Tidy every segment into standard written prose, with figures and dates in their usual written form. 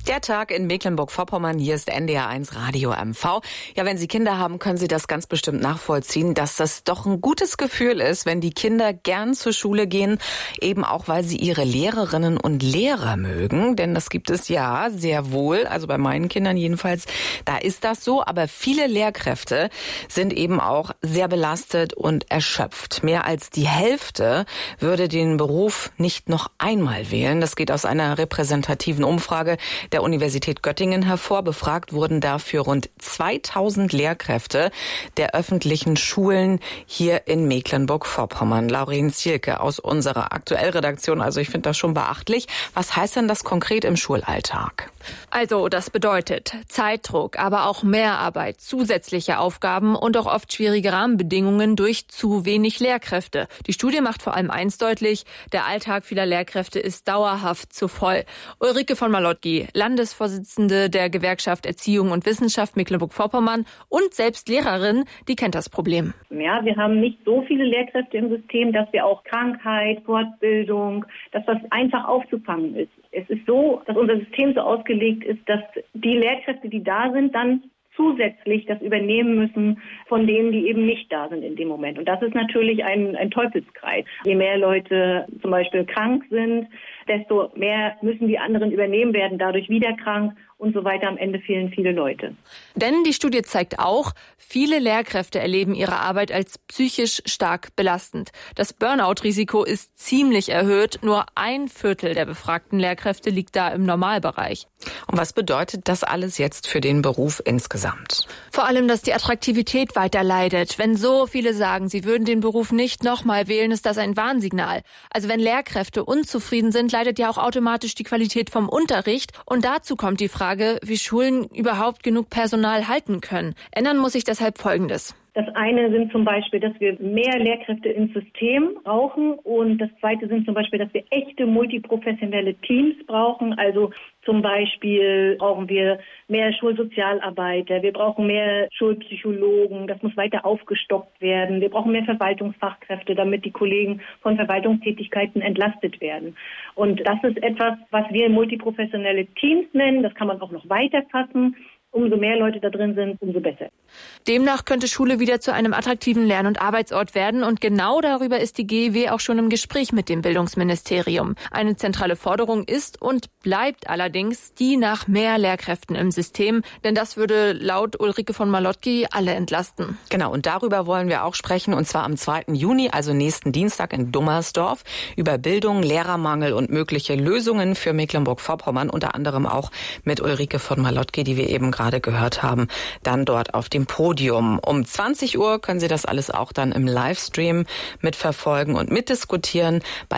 Der Tag in Mecklenburg-Vorpommern, hier ist NDR1 Radio MV. Ja, wenn Sie Kinder haben, können Sie das ganz bestimmt nachvollziehen, dass das doch ein gutes Gefühl ist, wenn die Kinder gern zur Schule gehen, eben auch, weil sie ihre Lehrerinnen und Lehrer mögen. Denn das gibt es ja sehr wohl, also bei meinen Kindern jedenfalls, da ist das so. Aber viele Lehrkräfte sind eben auch sehr belastet und erschöpft. Mehr als die Hälfte würde den Beruf nicht noch einmal wählen. Das geht aus einer repräsentativen Umfrage der Universität Göttingen hervor. Befragt wurden dafür rund 2000 Lehrkräfte der öffentlichen Schulen hier in Mecklenburg-Vorpommern. Lauren Zielke aus unserer Aktuellredaktion. Also ich finde das schon beachtlich. Was heißt denn das konkret im Schulalltag? Also das bedeutet Zeitdruck, aber auch Mehrarbeit, zusätzliche Aufgaben und auch oft schwierige Rahmenbedingungen durch zu wenig Lehrkräfte. Die Studie macht vor allem eins deutlich: Der Alltag vieler Lehrkräfte ist dauerhaft zu voll. Ulrike von Malotki, Landesvorsitzende der Gewerkschaft Erziehung und Wissenschaft Mecklenburg-Vorpommern und selbst Lehrerin, die kennt das Problem. Ja, wir haben nicht so viele Lehrkräfte im System, dass wir auch Krankheit, Fortbildung, dass das einfach aufzufangen ist. Es ist so, dass unser System so ausgelegt ist, dass die Lehrkräfte, die da sind, dann zusätzlich das übernehmen müssen von denen, die eben nicht da sind in dem Moment. Und das ist natürlich ein Teufelskreis. Je mehr Leute zum Beispiel krank sind, desto mehr müssen die anderen übernehmen, werden dadurch wieder krank und so weiter. Am Ende fehlen viele Leute. Denn die Studie zeigt auch, viele Lehrkräfte erleben ihre Arbeit als psychisch stark belastend. Das Burnout-Risiko ist ziemlich erhöht. Nur 1/4 der befragten Lehrkräfte liegt da im Normalbereich. Und was bedeutet das alles jetzt für den Beruf insgesamt? Vor allem, dass die Attraktivität weiter leidet. Wenn so viele sagen, sie würden den Beruf nicht nochmal wählen, ist das ein Warnsignal. Also wenn Lehrkräfte unzufrieden sind, leidet ja auch automatisch die Qualität vom Unterricht. Und dazu kommt die Frage, wie Schulen überhaupt genug Personal halten können. Ändern muss sich deshalb Folgendes. Das eine sind zum Beispiel, dass wir mehr Lehrkräfte ins System brauchen, und das zweite sind zum Beispiel, dass wir echte multiprofessionelle Teams brauchen. Also zum Beispiel brauchen wir mehr Schulsozialarbeiter, wir brauchen mehr Schulpsychologen, das muss weiter aufgestockt werden. Wir brauchen mehr Verwaltungsfachkräfte, damit die Kollegen von Verwaltungstätigkeiten entlastet werden. Und das ist etwas, was wir multiprofessionelle Teams nennen. Das kann man auch noch weiter fassen. Umso mehr Leute da drin sind, umso besser. Demnach könnte Schule wieder zu einem attraktiven Lern- und Arbeitsort werden. Und genau darüber ist die GEW auch schon im Gespräch mit dem Bildungsministerium. Eine zentrale Forderung ist und bleibt allerdings die nach mehr Lehrkräften im System. Denn das würde laut Ulrike von Malotki alle entlasten. Genau, und darüber wollen wir auch sprechen. Und zwar am 2. Juni, also nächsten Dienstag in Dummersdorf, über Bildung, Lehrermangel und mögliche Lösungen für Mecklenburg-Vorpommern. Unter anderem auch mit Ulrike von Malotki, die wir eben gerade gehört haben, dann dort auf dem Podium. Um 20 Uhr können Sie das alles auch dann im Livestream mitverfolgen und mitdiskutieren bei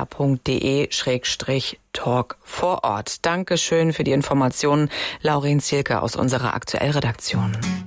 ndr.de/talk vor Ort. Dankeschön für die Informationen, Lauren Zielke aus unserer Aktuellredaktion.